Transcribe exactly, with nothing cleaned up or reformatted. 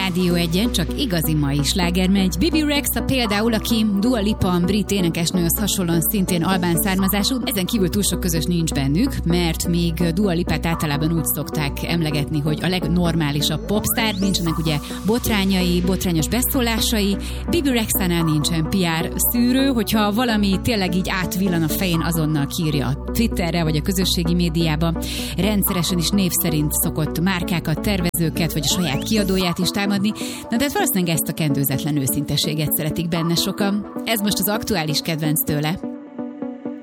Rádió egyen csak igazi mai sláger megy. Bibi Rexha például, aki Dua Lipa brit énekesnőhöz hasonlóan szintén albán származású, ezen kívül túl sok közös nincs bennük, mert még Dua Lipát általában úgy szokták emlegetni, hogy a legnormálisabb popstar, nincsenek ugye botrányai, botrányos beszólásai. Bibi Rexhanál nincsen pé er szűrő, hogyha valami tényleg így átvillan a fején, azonnal kiírja a Twitterre vagy a közösségi médiába. Rendszeresen is név szerint szokott márkákat, tervezőket vagy a saját kiadóját is támadni, na de hát valószínűleg ezt a kendőzetlen őszinteséget szeretik benne sokan. Ez most az aktuális kedvenc tőle.